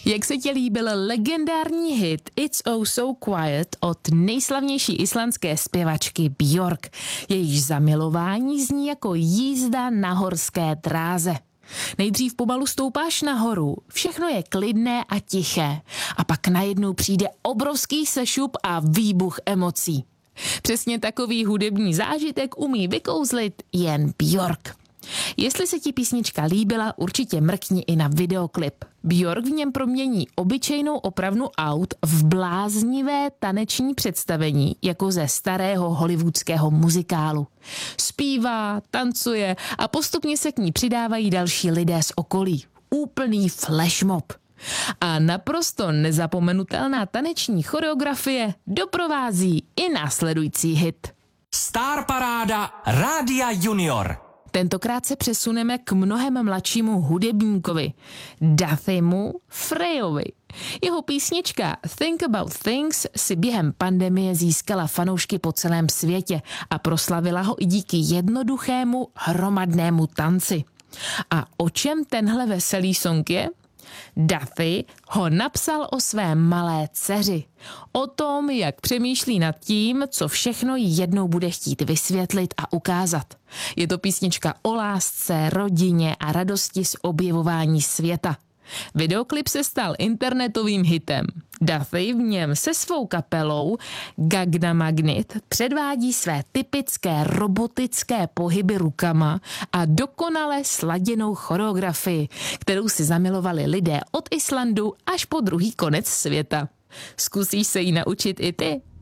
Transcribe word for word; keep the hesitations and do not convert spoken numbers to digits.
Jak se ti líbil legendární hit It's Oh So Quiet od nejslavnější islandské zpěvačky Björk, jejíž zamilování zní jako jízda na horské dráze. Nejdřív pomalu stoupáš nahoru, všechno je klidné a tiché a pak najednou přijde obrovský sešup a výbuch emocí. Přesně takový hudební zážitek umí vykouzlit jen Björk. Jestli se ti písnička líbila, určitě mrkni i na videoklip. Björk v něm promění obyčejnou opravnu aut v bláznivé taneční představení, jako ze starého hollywoodského muzikálu. Zpívá, tancuje a postupně se k ní přidávají další lidé z okolí. Úplný flashmob. A naprosto nezapomenutelná taneční choreografie doprovází i následující hit. Star Paráda Rádia Junior. Tentokrát se přesuneme k mnohem mladšímu hudebníkovi, Dathymu Freyovi. Jeho písnička Think About Things si během pandemie získala fanoušky po celém světě a proslavila ho i díky jednoduchému hromadnému tanci. A o čem tenhle veselý song je? Dathy ho napsal o své malé dceři. O tom, jak přemýšlí nad tím, co všechno jí jednou bude chtít vysvětlit a ukázat. Je to písnička o lásce, rodině a radosti z objevování světa. Videoklip se stal internetovým hitem. Dathy v něm se svou kapelou Gagna Magnet předvádí své typické robotické pohyby rukama a dokonale sladěnou choreografii, kterou si zamilovali lidé od Islandu až po druhý konec světa. Zkusíš se jí naučit i ty?